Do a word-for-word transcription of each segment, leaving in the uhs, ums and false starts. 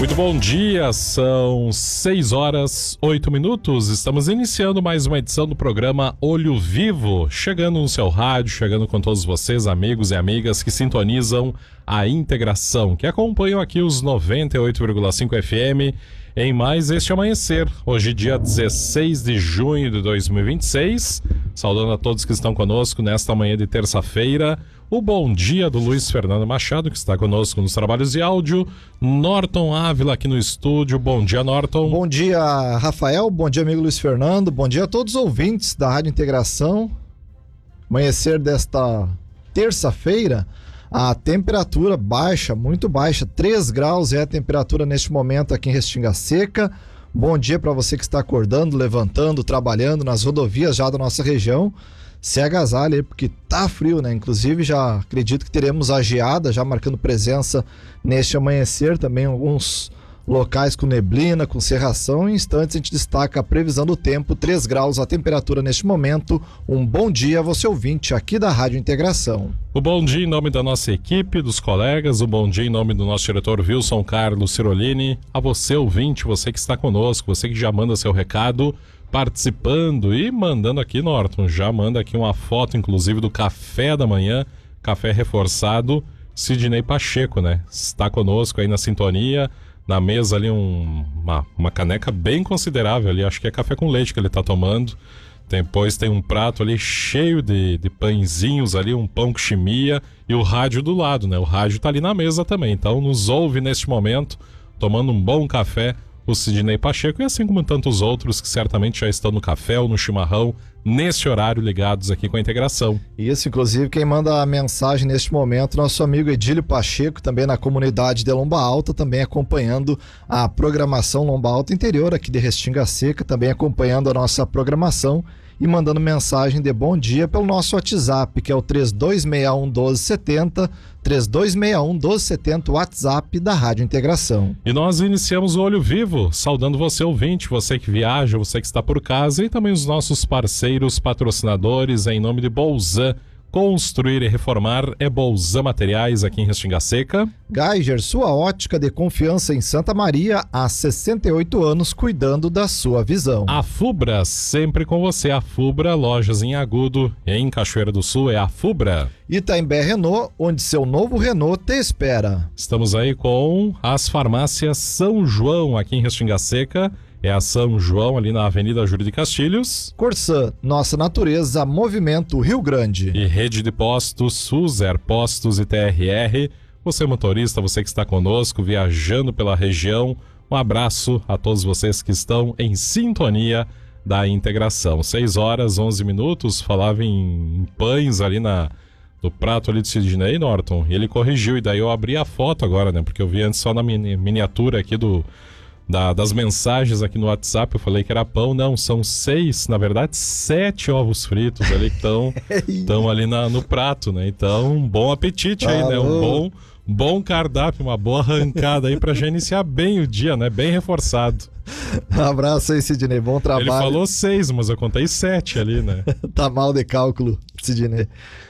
Muito bom dia, são seis horas, oito minutos. Estamos iniciando mais uma edição do programa Olho Vivo, chegando no seu rádio, chegando com todos vocês, amigos e amigas que sintonizam a integração, que acompanham aqui os noventa e oito vírgula cinco F M em mais este amanhecer. Hoje, dia dezesseis de junho de dois mil e vinte e seis, saudando a todos que estão conosco nesta manhã de terça-feira. O bom dia do Luiz Fernando Machado, que está conosco nos trabalhos de áudio. Norton Ávila aqui no estúdio. Bom dia, Norton. Bom dia, Rafael. Bom dia, amigo Luiz Fernando. Bom dia a todos os ouvintes da Rádio Integração. Amanhecer desta terça-feira, a temperatura baixa, muito baixa. três graus é a temperatura neste momento aqui em Restinga Seca. Bom dia para você que está acordando, levantando, trabalhando nas rodovias já da nossa região. Se agasalhe aí, porque tá frio, né? Inclusive, já acredito que teremos a geada já marcando presença neste amanhecer. Também alguns locais com neblina, com cerração. Em instantes, a gente destaca a previsão do tempo, três graus a temperatura neste momento. Um bom dia a você ouvinte aqui da Rádio Integração. O bom dia em nome da nossa equipe, dos colegas. O bom dia em nome do nosso diretor Wilson Carlos Cirolini. A você ouvinte, você que está conosco, você que já manda seu recado, participando e mandando aqui, Norton, já manda aqui uma foto, inclusive, do café da manhã, café reforçado, Sidney Pacheco, né? Está conosco aí na sintonia, na mesa ali um, uma, uma caneca bem considerável ali, acho que é café com leite que ele está tomando. Depois tem um prato ali cheio de, de pãezinhos ali, um pão com chimia e o rádio do lado, né? O rádio tá ali na mesa também, então nos ouve neste momento, tomando um bom café, o Sidney Pacheco, e assim como tantos outros que certamente já estão no café ou no chimarrão, nesse horário ligados aqui com a integração. Isso, inclusive quem manda a mensagem neste momento, nosso amigo Edílio Pacheco, também na comunidade de Lomba Alta, também acompanhando a programação Lomba Alta Interior aqui de Restinga Seca, também acompanhando a nossa programação e mandando mensagem de bom dia pelo nosso WhatsApp, que é o três dois seis um um doze setenta, três dois seis um um doze setenta, o WhatsApp da Rádio Integração. E nós iniciamos o Olho Vivo, saudando você ouvinte, você que viaja, você que está por casa e também os nossos parceiros, patrocinadores, em nome de Bolzan. Construir e reformar é Bolzan Materiais aqui em Restinga Seca. Geiger, sua ótica de confiança em Santa Maria, há sessenta e oito anos cuidando da sua visão. A Fubra, sempre com você. A Fubra, lojas em Agudo, em Cachoeira do Sul é a Fubra. Itaimbé Renault, onde seu novo Renault te espera. Estamos aí com as farmácias São João aqui em Restinga Seca. É a São João, ali na Avenida Júlio de Castilhos. Corsã, nossa natureza, movimento Rio Grande. E rede de postos, Suzer, Postos e T R R. Você motorista, você que está conosco, viajando pela região, um abraço a todos vocês que estão em sintonia da integração. seis horas, onze minutos, falava em, em pães ali na, no prato ali de Sidney, Norton, e ele corrigiu, e daí eu abri a foto agora, né, porque eu vi antes só na mini, miniatura aqui do... Da, das mensagens aqui no WhatsApp, eu falei que era pão, não, são seis, na verdade sete ovos fritos ali que estão ali na, no prato, né? Então, um bom apetite aí, né? Um bom, um bom cardápio, uma boa arrancada aí pra já iniciar bem o dia, né? Bem reforçado. Um abraço aí, Sidney, bom trabalho. Ele falou seis, mas eu contei sete ali, né? Tá mal de cálculo, Sidney.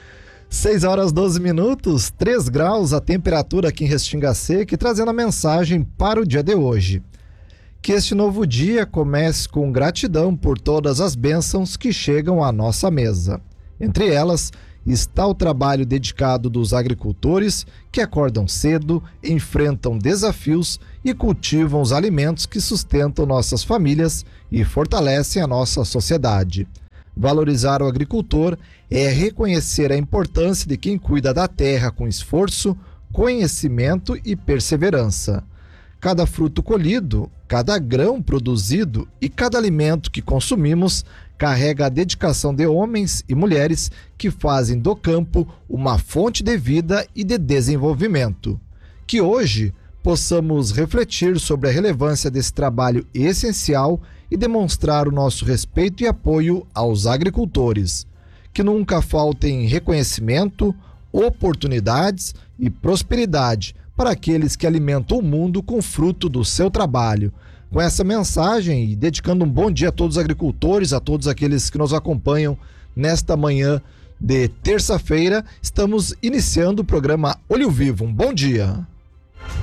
seis horas doze minutos, três graus a temperatura aqui em Restinga Seca, e trazendo a mensagem para o dia de hoje. Que este novo dia comece com gratidão por todas as bênçãos que chegam à nossa mesa. Entre elas está o trabalho dedicado dos agricultores que acordam cedo, enfrentam desafios e cultivam os alimentos que sustentam nossas famílias e fortalecem a nossa sociedade. Valorizar o agricultor é reconhecer a importância de quem cuida da terra com esforço, conhecimento e perseverança. Cada fruto colhido, cada grão produzido e cada alimento que consumimos carrega a dedicação de homens e mulheres que fazem do campo uma fonte de vida e de desenvolvimento. Que hoje possamos refletir sobre a relevância desse trabalho essencial e demonstrar o nosso respeito e apoio aos agricultores. Que nunca faltem reconhecimento, oportunidades e prosperidade para aqueles que alimentam o mundo com fruto do seu trabalho. Com essa mensagem e dedicando um bom dia a todos os agricultores, a todos aqueles que nos acompanham nesta manhã de terça-feira, estamos iniciando o programa Olho Vivo. Um bom dia.